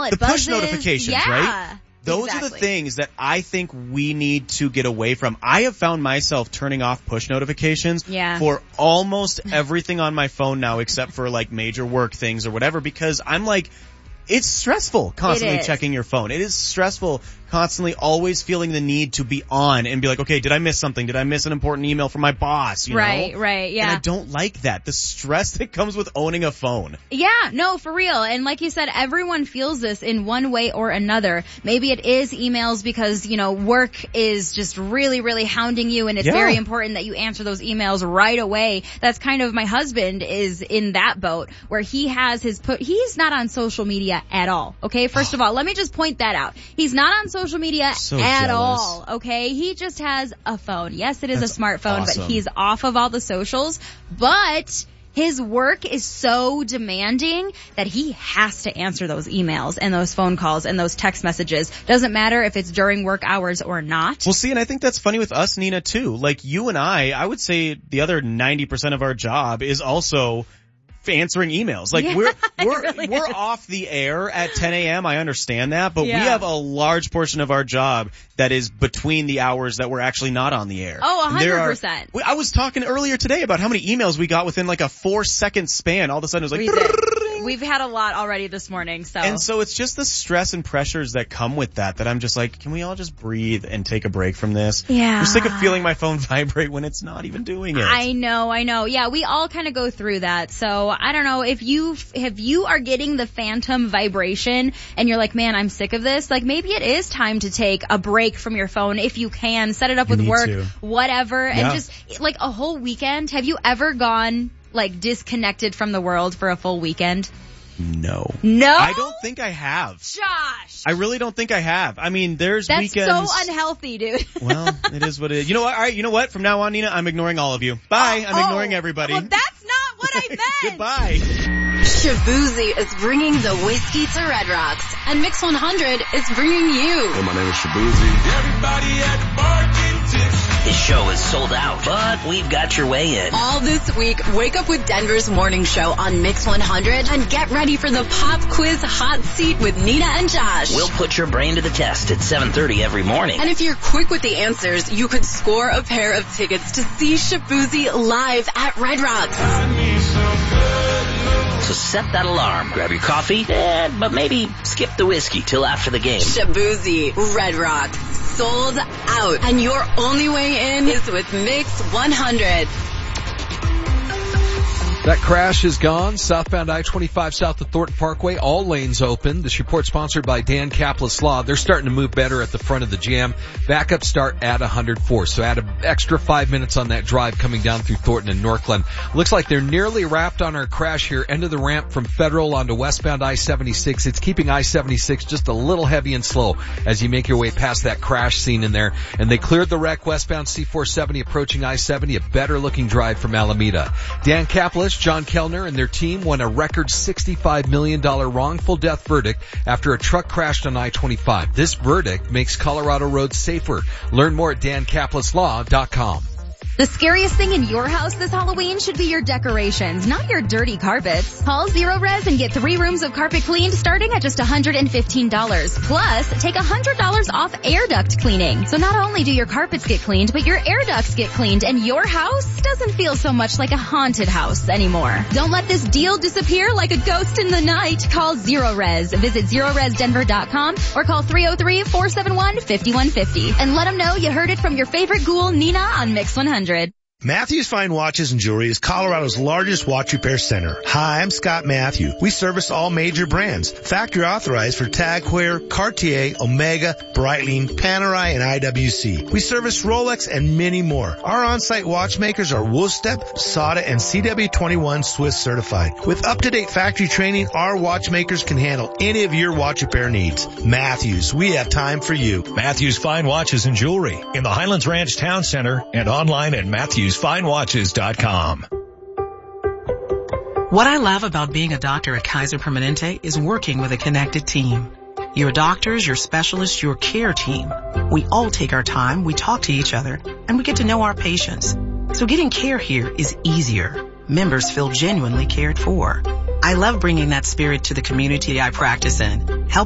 it buzzes. The push notifications, right? Those are the things that I think we need to get away from. I have found myself turning off push notifications for almost everything on my phone now, except for like major work things or whatever, because I'm like, it's stressful constantly checking your phone. It is stressful constantly always feeling the need to be on and be like, okay, did I miss something? Did I miss an important email from my boss? You know? Right, yeah. And I don't like that. The stress that comes with owning a phone. Yeah, no, for real. And like you said, everyone feels this in one way or another. Maybe it is emails because, you know, work is just really, really hounding you, and it's very important that you answer those emails right away. That's kind of, my husband is in that boat where he has he's not on social media at all. Okay, first of all, let me just point that out. He's not on social media at all. Okay, he just has a phone. Yes, it is a smartphone, awesome. But he's off of all the socials. But his work is so demanding that he has to answer those emails and those phone calls and those text messages. Doesn't matter if it's during work hours or not. Well, see, and I think that's funny with us, Nina, too. Like you and I would say the other 90% of our job is also answering emails. Like we're off the air at 10 a.m. I understand that, but we have a large portion of our job that is between the hours that we're actually not on the air. Oh, 100%. I was talking earlier today about how many emails we got within like a 4-second span. All of a sudden it was like, we've had a lot already this morning, so. And so it's just the stress and pressures that come with that I'm just like, can we all just breathe and take a break from this? Yeah. I'm sick of feeling my phone vibrate when it's not even doing it. I know. Yeah, we all kind of go through that. So I don't know if you are getting the phantom vibration and you're like, man, I'm sick of this. Like maybe it is time to take a break from your phone if you can. Set it up with work, whatever, and just like a whole weekend. Have you ever gone like disconnected from the world for a full weekend? No. I don't think I have. Josh. I really don't think I have. I mean, there's weekends. That's so unhealthy, dude. Well, it is what it is. You know what? All right, you know what? From now on, Nina, I'm ignoring all of you. Bye. I'm ignoring everybody. Well, that's not what I meant. Goodbye. Shaboozey is bringing the whiskey to Red Rocks, and Mix 100 is bringing you. Hey, my name is Shaboozey. Everybody at the bar getting tips. This show is sold out, but we've got your way in. All this week, wake up with Denver's morning show on Mix 100 and get ready for the pop quiz hot seat with Nina and Josh. We'll put your brain to the test at 7:30 every morning. And if you're quick with the answers, you could score a pair of tickets to see Shaboozey live at Red Rocks. So set that alarm, grab your coffee, but maybe skip the whiskey till after the game. Shaboozey, Red Rocks, sold out. And your only way in is with Mix 100. That crash is gone. Southbound I-25 south of Thornton Parkway. All lanes open. This report sponsored by Dan Kaplis Law. They're starting to move better at the front of the jam. Backup start at 104. So add an extra 5 minutes on that drive coming down through Thornton and Northglenn. Looks like they're nearly wrapped on our crash here. End of the ramp from Federal onto westbound I-76. It's keeping I-76 just a little heavy and slow as you make your way past that crash scene in there. And they cleared the wreck westbound C-470 approaching I-70. A better looking drive from Alameda. Dan Kaplis, John Kellner and their team won a record $65 million wrongful death verdict after a truck crashed on I-25. This verdict makes Colorado roads safer. Learn more at dankapleslaw.com. The scariest thing in your house this Halloween should be your decorations, not your dirty carpets. Call Zero Res and get 3 rooms of carpet cleaned starting at just $115. Plus, take $100 off air duct cleaning. So not only do your carpets get cleaned, but your air ducts get cleaned, and your house doesn't feel so much like a haunted house anymore. Don't let this deal disappear like a ghost in the night. Call Zero Res. Visit ZeroResDenver.com or call 303-471-5150 and let them know you heard it from your favorite ghoul, Nina, on Mix 100. Matthews Fine Watches and Jewelry is Colorado's largest watch repair center. Hi, I'm Scott Matthew. We service all major brands. Factory authorized for TAG Heuer, Cartier, Omega, Breitling, Panerai, and IWC. We service Rolex and many more. Our on-site watchmakers are Wolfstep, SATA, and CW21 Swiss certified. With up-to-date factory training, our watchmakers can handle any of your watch repair needs. Matthews, we have time for you. Matthews Fine Watches and Jewelry in the Highlands Ranch Town Center and online at MatthewsFineWatches.com. What I love about being a doctor at Kaiser Permanente is working with a connected team. Your doctors, your specialists, your care team. We all take our time, we talk to each other, and we get to know our patients. So getting care here is easier. Members feel genuinely cared for. I love bringing that spirit to the community I practice in.